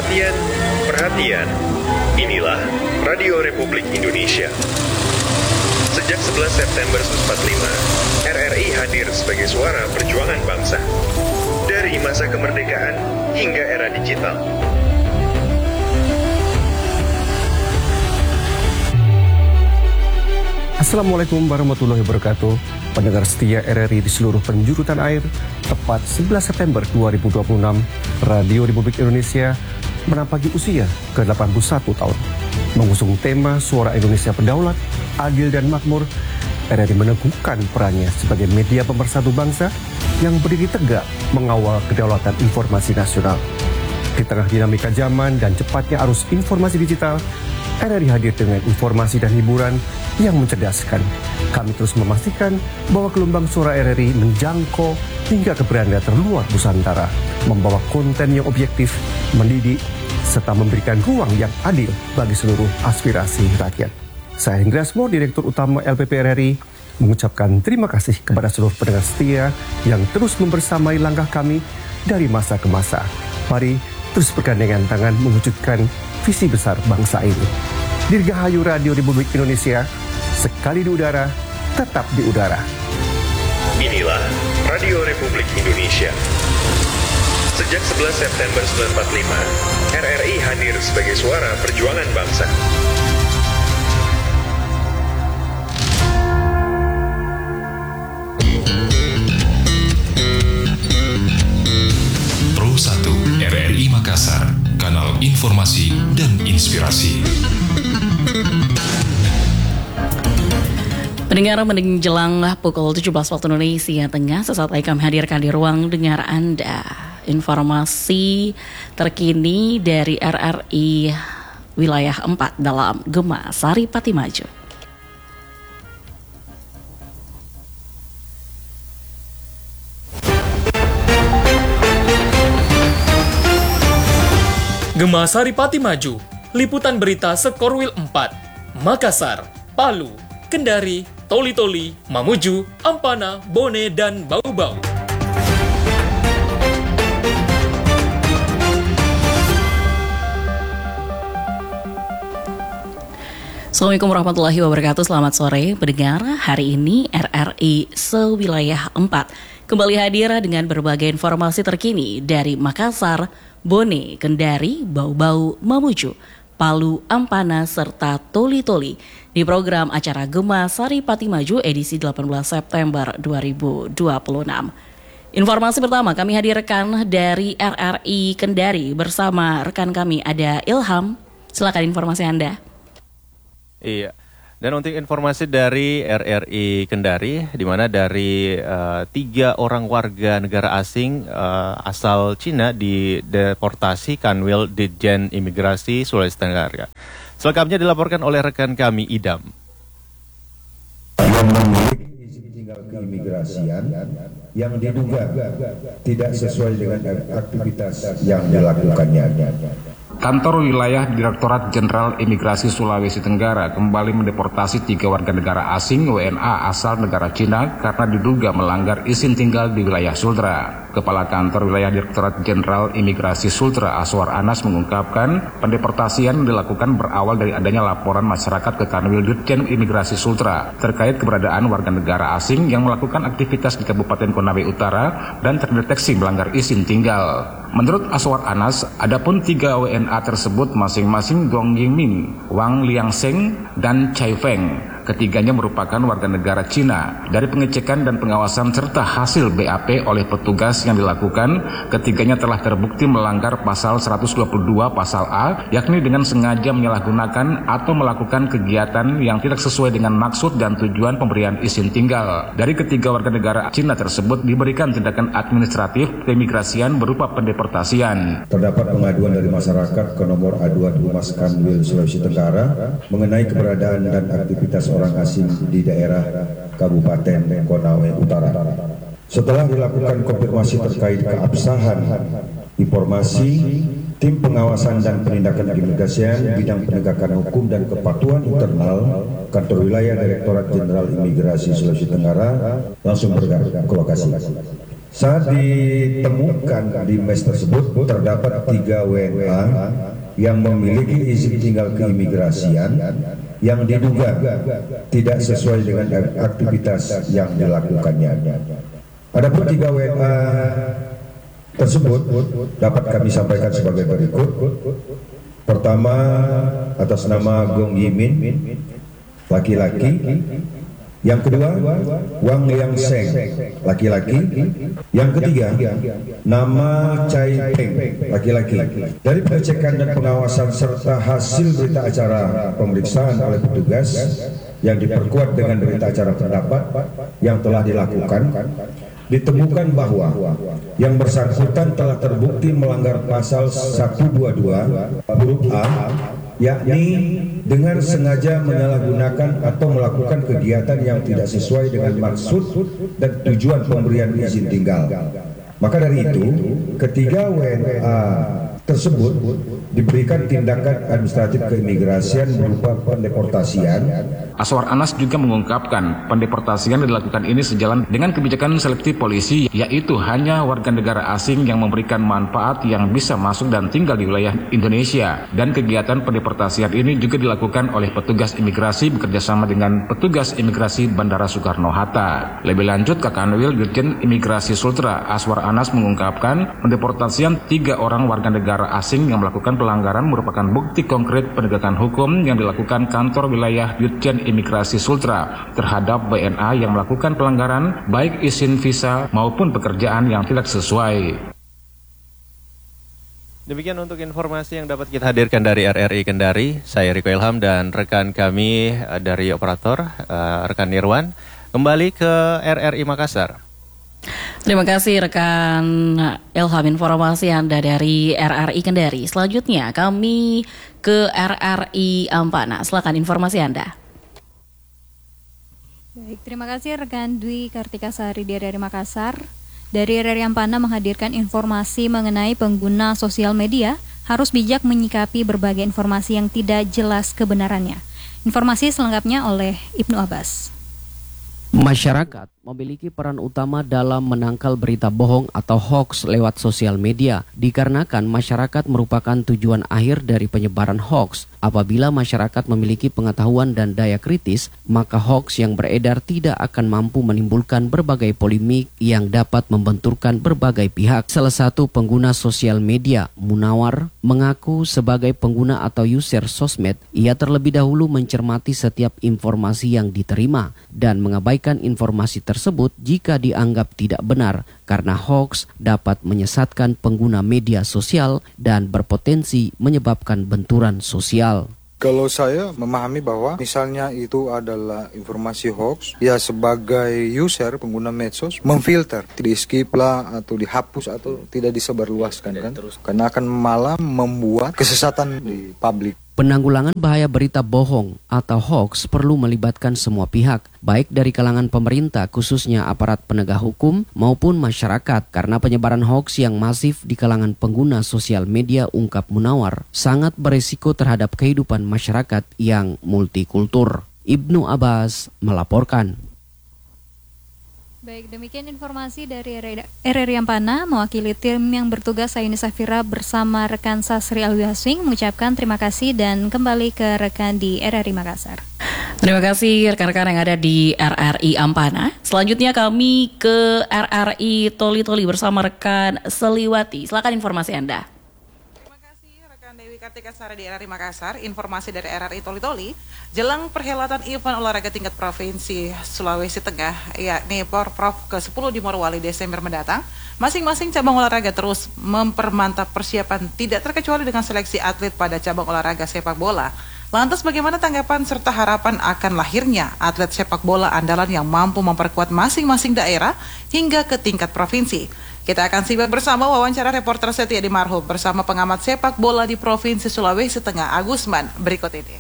Perhatian, perhatian. Inilah Radio Republik Indonesia. Sejak 11 September 1945, RRI hadir sebagai suara perjuangan bangsa. Dari masa kemerdekaan hingga era digital. Assalamualaikum warahmatullahi wabarakatuh. Pendengar setia RRI di seluruh penjuru tanah air, tepat 11 September 2026, Radio Republik Indonesia menampaki usia ke-81 tahun. Mengusung tema Suara Indonesia Berdaulat, Adil dan Makmur, RRI meneguhkan perannya sebagai media pemersatu bangsa yang berdiri tegak mengawal kedaulatan informasi nasional. Di tengah dinamika zaman dan cepatnya arus informasi digital, RRI hadir dengan informasi dan hiburan yang mencerdaskan. Kami terus memastikan bahwa gelombang suara RRI menjangkau hingga ke beranda terluar Nusantara, membawa konten yang objektif, mendidik, serta memberikan ruang yang adil bagi seluruh aspirasi rakyat. Saya Hendra Asmo, Direktur Utama LPP RRI, mengucapkan terima kasih kepada seluruh pendengar setia yang terus membersamai langkah kami dari masa ke masa. Mari terus bergandengan tangan mewujudkan visi besar bangsa ini. Dirgahayu Radio Republik Indonesia, sekali di udara, tetap di udara. Inilah Radio Republik Indonesia. Sejak 11 September 1945, RRI hadir sebagai suara perjuangan bangsa. Pro 1 RRI Makassar, kanal informasi dan inspirasi. Pendengar, menjelang pukul 17 waktu Indonesia Tengah, sesaat lagi kami hadirkan di ruang dengar Anda informasi terkini dari RRI Wilayah 4 dalam Gema Sari Pati Maju. Gema Sari Pati Maju, liputan berita Sekorwil 4, Makassar, Palu, Kendari, Toli-Toli, Mamuju, Ampana, Bone, dan Bau-Bau. Assalamualaikum warahmatullahi wabarakatuh. Selamat sore pendengar. Hari ini RRI Sewilayah 4 kembali hadir dengan berbagai informasi terkini dari Makassar, Bone, Kendari, Bau-Bau, Mamuju, Palu, Ampana, serta Toli-Toli di program acara Gema Sari Pati Maju edisi 18 September 2026. Informasi pertama kami hadirkan dari RRI Kendari bersama rekan kami ada Ilham. Silakan informasi Anda. Iya, dan untuk informasi dari RRI Kendari, di mana dari 3 orang warga negara asing asal Cina dideportasi Kanwil Ditjen Imigrasi Sulawesi Tenggara. Selengkapnya dilaporkan oleh rekan kami Idam. Yang memiliki izin tinggal keimigrasian yang diduga tidak sesuai dengan aktivitas yang dilakukannya. Kantor Wilayah Direktorat Jenderal Imigrasi Sulawesi Tenggara kembali mendeportasi 3 warga negara asing WNA asal negara Cina karena diduga melanggar izin tinggal di wilayah Sultra. Kepala Kantor Wilayah Direktorat Jenderal Imigrasi Sultra Aswar Anas mengungkapkan pendeportasian dilakukan berawal dari adanya laporan masyarakat ke Kanwil Ditjen Imigrasi Sultra terkait keberadaan warga negara asing yang melakukan aktivitas di Kabupaten Konawe Utara dan terdeteksi melanggar izin tinggal. Menurut Aswar Anas, adapun 3 WNA tersebut masing-masing Gong Yingmin, Wang Liangseng, dan Chai Feng. Ketiganya merupakan warga negara Cina. Dari pengecekan dan pengawasan serta hasil BAP oleh petugas yang dilakukan, ketiganya telah terbukti melanggar pasal 122 pasal A, yakni dengan sengaja menyalahgunakan atau melakukan kegiatan yang tidak sesuai dengan maksud dan tujuan pemberian izin tinggal. Dari ketiga warga negara Cina tersebut diberikan tindakan administratif keimigrasian berupa pendeportasian. Terdapat pengaduan dari masyarakat ke nomor aduan Humas Kanwil Sulawesi Tenggara mengenai keberadaan dan aktivitas orang asing di daerah Kabupaten Konawe Utara. Setelah dilakukan konfirmasi terkait keabsahan informasi, tim pengawasan dan penindakan keimigrasian bidang penegakan hukum dan kepatuhan internal Kantor Wilayah Direktorat Jenderal Imigrasi Sulawesi Tenggara langsung bergerak ke lokasi. Saat ditemukan di mes tersebut terdapat 3 WNA yang memiliki izin tinggal keimigrasian yang diduga tidak sesuai dengan aktivitas yang dilakukannya. Adapun 3 WNA tersebut dapat kami sampaikan sebagai berikut. Pertama, atas nama Gong Yimin, laki-laki. Yang kedua, Wang Liang Seng, laki-laki. Yang ketiga, nama Chai Peng, laki-laki. Dari pengecekan dan pengawasan serta hasil berita acara pemeriksaan oleh petugas yang diperkuat dengan berita acara pendapat yang telah dilakukan, ditemukan bahwa yang bersangkutan telah terbukti melanggar pasal 122 huruf A, yakni dengan sengaja menyalahgunakan atau melakukan kegiatan yang tidak sesuai dengan maksud dan tujuan pemberian izin tinggal. Maka dari itu, ketiga WNA tersebut diberikan tindakan administratif keimigrasian berupa pendeportasian. Aswar Anas juga mengungkapkan pendeportasian yang dilakukan ini sejalan dengan kebijakan selektif polisi, yaitu hanya warga negara asing yang memberikan manfaat yang bisa masuk dan tinggal di wilayah Indonesia. Dan kegiatan pendeportasian ini juga dilakukan oleh petugas imigrasi bekerjasama dengan petugas imigrasi Bandara Soekarno-Hatta. Lebih lanjut, Kakanwil Dirjen Imigrasi Sultra Aswar Anas mengungkapkan pendeportasian 3 orang warga negara asing yang melakukan pelanggaran merupakan bukti konkret penegakan hukum yang dilakukan kantor wilayah Dirjen Imigrasi Sultra terhadap WNA yang melakukan pelanggaran baik izin visa maupun pekerjaan yang tidak sesuai. Demikian untuk informasi yang dapat kita hadirkan dari RRI Kendari. Saya Riko Ilham dan rekan kami dari operator, rekan Nirwan. Kembali ke RRI Makassar. Terima kasih rekan Ilham, informasi Anda dari RRI Kendari. Selanjutnya kami ke RRI Ampana. Silakan informasi Anda. Baik, terima kasih rekan Dwi Kartikasari di RRI Makassar. Dari RRI Ampana menghadirkan informasi mengenai pengguna sosial media harus bijak menyikapi berbagai informasi yang tidak jelas kebenarannya. Informasi selengkapnya oleh Ibnu Abbas. Masyarakat memiliki peran utama dalam menangkal berita bohong atau hoax lewat sosial media, dikarenakan masyarakat merupakan tujuan akhir dari penyebaran hoax. Apabila masyarakat memiliki pengetahuan dan daya kritis, maka hoax yang beredar tidak akan mampu menimbulkan berbagai polemik yang dapat membenturkan berbagai pihak. Salah satu pengguna sosial media, Munawar, mengaku sebagai pengguna atau user sosmed, ia terlebih dahulu mencermati setiap informasi yang diterima dan mengabaikan informasi tersebut jika dianggap tidak benar, karena hoax dapat menyesatkan pengguna media sosial dan berpotensi menyebabkan benturan sosial. Kalau saya memahami bahwa misalnya itu adalah informasi hoax, ya sebagai user pengguna medsos memfilter, di skip lah atau dihapus atau tidak disebarluaskan kan, karena akan malah membuat kesesatan di publik. Penanggulangan bahaya berita bohong atau hoax perlu melibatkan semua pihak, baik dari kalangan pemerintah khususnya aparat penegak hukum maupun masyarakat, karena penyebaran hoax yang masif di kalangan pengguna sosial media, ungkap Munawar, sangat beresiko terhadap kehidupan masyarakat yang multikultur. Ibnu Abbas melaporkan. Baik, demikian informasi dari RRI Ampana. Mewakili tim yang bertugas, saya Yuni Safira bersama rekan Sasri Alwiaswing mengucapkan terima kasih dan kembali ke rekan di RRI Makassar. Terima kasih rekan-rekan yang ada di RRI Ampana. Selanjutnya kami ke RRI Toli-Toli bersama rekan Seliwati. Silakan informasi Anda. Kartikasari di RRI Makassar, informasi dari RRI Toli-Toli, jelang perhelatan event olahraga tingkat provinsi Sulawesi Tengah, yakni Porprov ke-10 di Morowali Desember mendatang, masing-masing cabang olahraga terus mempermantap persiapan, tidak terkecuali dengan seleksi atlet pada cabang olahraga sepak bola. Lantas bagaimana tanggapan serta harapan akan lahirnya atlet sepak bola andalan yang mampu memperkuat masing-masing daerah hingga ke tingkat provinsi? Kita akan simak bersama wawancara reporter Setia di Marhum bersama pengamat sepak bola di Provinsi Sulawesi Tengah, Agusman, berikut ini.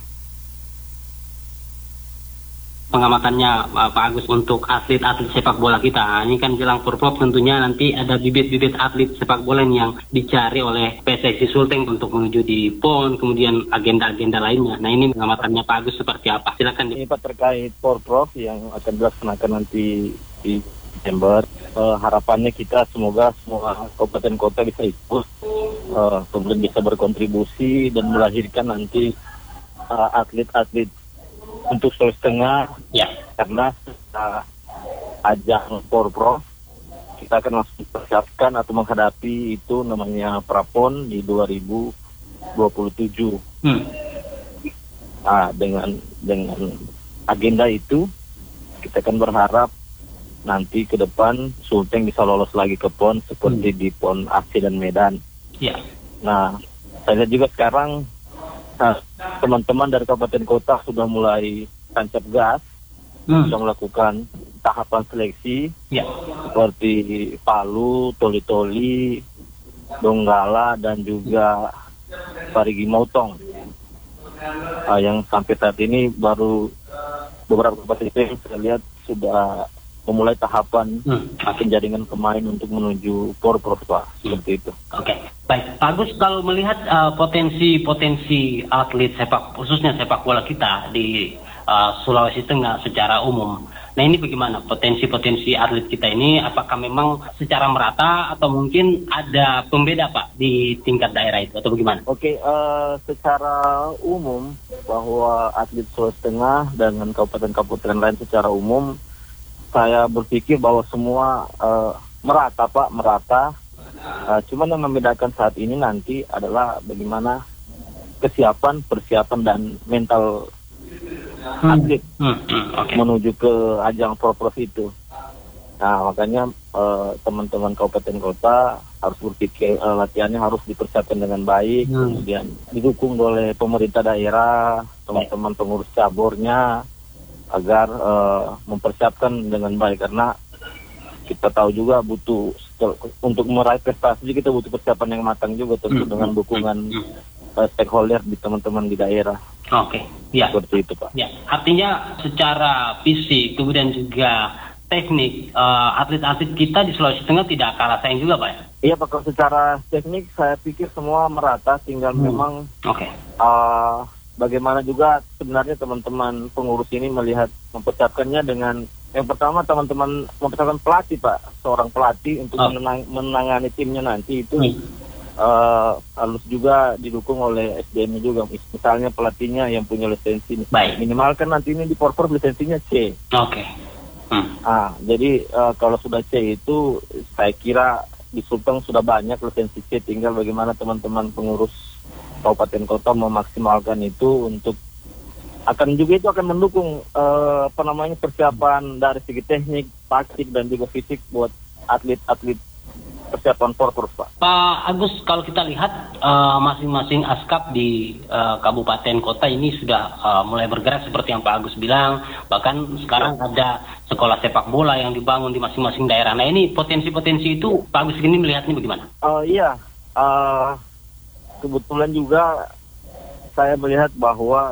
Pengamatannya Pak Agus untuk atlet-atlet sepak bola kita. Ini kan jelang Porprov, tentunya nanti ada bibit-bibit atlet sepak bola yang dicari oleh PSSI Sulteng untuk menuju di PON, kemudian agenda-agenda lainnya. Nah, ini pengamatannya Pak Agus seperti apa? Silakan. Ini Pak terkait Porprov yang akan dilaksanakan nanti di September. Harapannya kita semoga semua kabupaten kota bisa ikut, kemudian bisa berkontribusi dan melahirkan nanti atlet-atlet untuk Sulawesi Tengah. Ya. Karena ajang Porprov kita akan langsung persiapkan atau menghadapi itu namanya Prapon di 2027. Dengan agenda itu kita akan berharap nanti ke depan Sulteng bisa lolos lagi ke PON seperti di PON Aceh dan Medan. Ya. Nah, saya lihat juga sekarang teman-teman dari kabupaten kota sudah mulai tancap gas, sudah melakukan tahapan seleksi, seperti Palu, Toli-Toli, Donggala dan juga Parigi Motong. Yang sampai saat ini baru beberapa kabupaten saya lihat sudah memulai tahapan penjaringan pemain untuk menuju Porprov, Pak. Seperti itu. Oke. Baik, Pak Agus, kalau melihat potensi atlet khususnya sepak bola kita di Sulawesi Tengah secara umum, nah ini bagaimana potensi atlet kita ini? Apakah memang secara merata atau mungkin ada pembeda, Pak, di tingkat daerah itu atau bagaimana? Oke, secara umum bahwa atlet Sulawesi Tengah dengan kabupaten-kabupaten lain secara umum, saya berpikir bahwa semua merata, Pak, merata. Cuman yang membedakan saat ini nanti adalah bagaimana persiapan dan mental atlet menuju ke ajang Porprov itu. Nah, makanya teman-teman kabupaten kota harus berpikir latihannya harus dipersiapkan dengan baik, kemudian didukung oleh pemerintah daerah, teman-teman pengurus caburnya, agar mempersiapkan dengan baik, karena kita tahu juga butuh untuk meraih prestasi kita butuh persiapan yang matang juga, tentu dengan dukungan stakeholder di teman-teman di daerah. Oke, ya. Seperti itu, Pak. Ya, artinya secara fisik kemudian juga teknik atlet-atlet kita di Sulawesi Tengah tidak kalah saing juga, Pak. Iya, Pak. Secara teknik saya pikir semua merata, tinggal memang bagaimana juga sebenarnya teman-teman pengurus ini melihat mempersiapkannya dengan yang pertama teman-teman mempersiapkan pelatih, Pak, seorang pelatih untuk menangani timnya nanti itu harus juga didukung oleh SDM juga, misalnya pelatihnya yang punya lisensi minimal kan nanti ini di Porprov lisensinya C. Jadi kalau sudah C itu saya kira di Sulteng sudah banyak lisensi C, tinggal bagaimana teman-teman pengurus kabupaten kota memaksimalkan itu untuk itu akan mendukung persiapan dari segi teknik, taktik dan juga fisik buat atlet-atlet persiapan Porprov, Pak. Pak Agus, kalau kita lihat masing-masing askap di kabupaten kota ini sudah mulai bergerak seperti yang Pak Agus bilang, bahkan sekarang ada sekolah sepak bola yang dibangun di masing-masing daerah. Nah, ini potensi-potensi itu Pak Agus ini melihatnya bagaimana? Kebetulan juga saya melihat bahwa